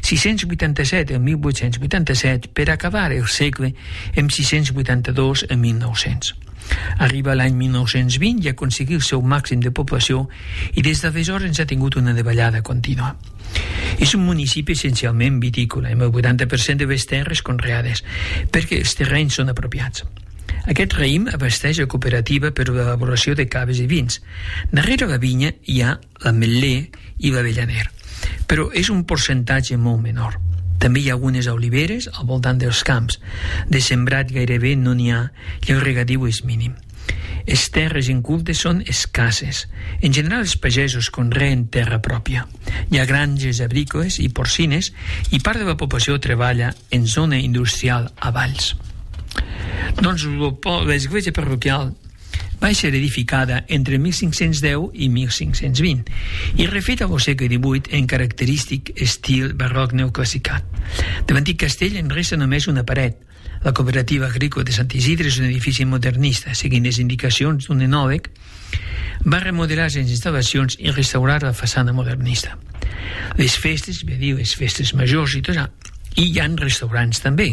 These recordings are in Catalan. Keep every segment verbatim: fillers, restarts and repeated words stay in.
sis-cents vuitanta-set a mil vuit-cents vuitanta-set, per acabar el segle en sis-cents vuitanta-dos a mil nou-cents. Arriba l'any mil nou-cents vint i aconseguir el seu màxim de població i des d'aleshores ha tingut una davallada contínua. És un municipi essencialment vitícola, amb el vuitanta per cent de les terres conreades, perquè els terrenys són apropiats. Aquest raïm abasteix la cooperativa per a l'elaboració de caves i vins. Darrere la vinya hi ha l'ametler i l'avellaner, però és un percentatge molt menor. També hi ha algunes oliveres al voltant dels camps. De sembrat gairebé no n'hi ha i el regadiu és mínim. Les terres incultes són escasses. En general, els pagesos conreen terra pròpia. Hi ha granges agrícoles i porcines i part de la població treballa en zona industrial a Valls. Doncs l'església parroquial va ser edificada entre mil cinc-cents deu i mil cinc-cents vint i refeta al segle divuit en característic estil barroc neoclassicat. De l'antic castell en resta només una paret. La cooperativa agrícola de Sant Isidre és un edifici modernista, seguint les indicacions d'un enòleg, va remodelar les instal·lacions i restaurar la façana modernista. Les festes, ve dir, les festes majors i tot això, i hi ha restaurants també.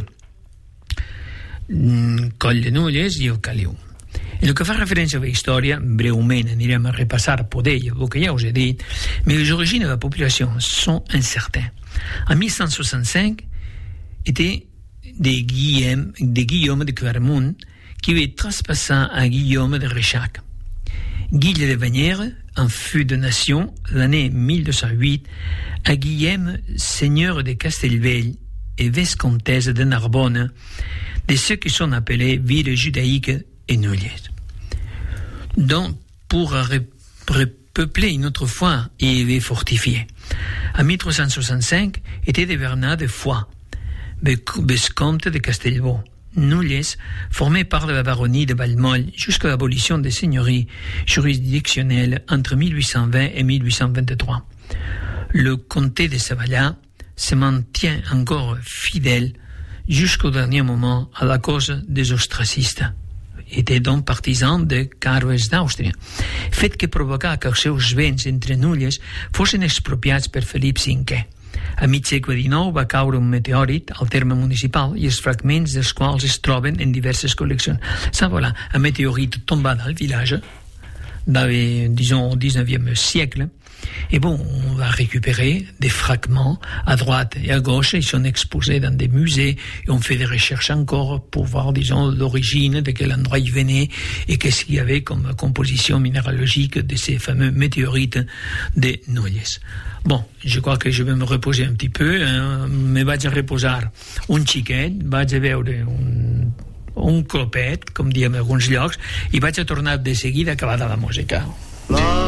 Coll de Nulles i el Caliu. En el que fa referència a la història, breument anirem a repassar poder el que ja us he dit, mais les origines de la population sont incertaines. En mille cent soixante-cinq, était de Guillaume de, Guillaume de Clermont qui avait traspassé à Guillaume de Rechac. Guille de Bagnères en fut de nation l'année mille deux cent huit à Guillaume, seigneur de Castelvell et vescomtesse de Narbonne, de ceux qui sont appelés villes judaïques et Nulles. Donc, pour repeupler une autre fois et les fortifier. En mille trois cent soixante-cinq, était de Bernard de Foix, vescomte de Castelvaux. Nulles formait part de la baronnie de Valmoll jusqu'à l'abolition des seigneuries juridictionnelles entre mille huit cent vingt et mille huit cent vingt-trois. Le comté de Savalia se maintient encore fidèle jusqu'au dernier moment à la cause des ostracistes. Était donc partisan de Carles d'Àustria, fet que provocà que els seus béns entre Nulles fossin expropiats per Felip cinquè. A mig segle dinou va caure un meteorit al terme municipal i els fragments dels quals es troben en diverses col·leccions. Ça, voilà, un météorite tombé dans le village, dans les, disons, au dix-neuvième siècle. Et bon, on va récupérer des fragments à droite et à gauche. Ils sont exposés dans des musées et on fait des recherches encore pour voir, disons, l'origine, de quel endroit ils venaient et qu'est-ce qu'il y avait comme composition minéralogique de ces fameux météorites de Nulles. Bon, je crois que je vais me reposer un petit peu. Hein. Me vaig a reposar un xiquet, vaig a veure un, un clopet, com diem en alguns llocs, i vaig a tornar de seguida acabada la música.